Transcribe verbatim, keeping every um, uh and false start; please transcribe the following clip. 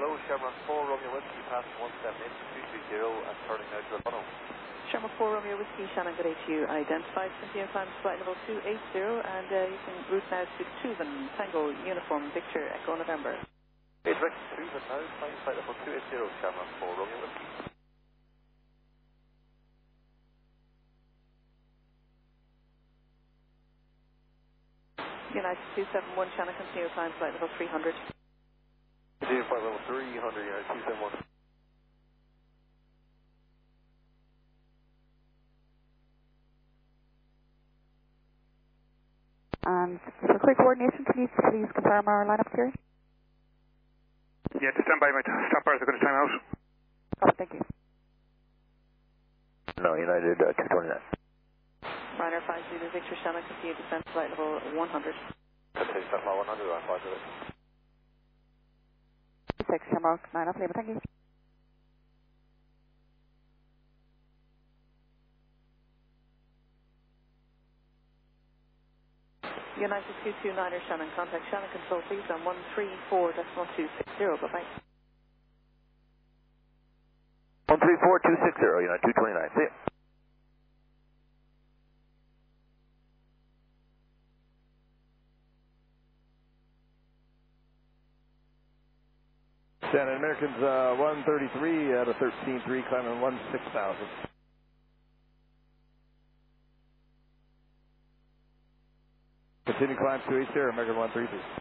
Hello, Shamrock four, Romeo Whiskey, passing one seven eight two three zero and turning out to Lugano. Shamrock four, Romeo Whiskey, Shannon, good day to you. Identified, continue climb to flight level two eight zero, and uh, you can route now to Tuvan, Tango, Uniform, Victor, Echo, November. Hey, direct to Tuvan now, climb flight level two eight zero, Shamrock four, Romeo Whiskey. United two seven one, Shannon, continue climb flight level three hundred. Continue flight level three hundred, United two seven one. And for quick coordination, can you please confirm our lineup here? Yeah, just stand by, my stop bars are going to time out. Oh, thank you. No, United uh, two twenty-nine. Ryanair five zero Victor, Shannon, continue descent flight level one hundred. Continue flight level one hundred, I'm five zero. six, Shamrock, nine off label, thank you. United two two nine, Shannon, contact Shannon Control, please, on one three four decimal two six zero, bye-bye. one three four two six zero, United two twenty-nine, see ya. Shannon Americans uh, one thirty-three out of thirteen three, climbing one six thousand. Continue climb two eight zero, American one three three.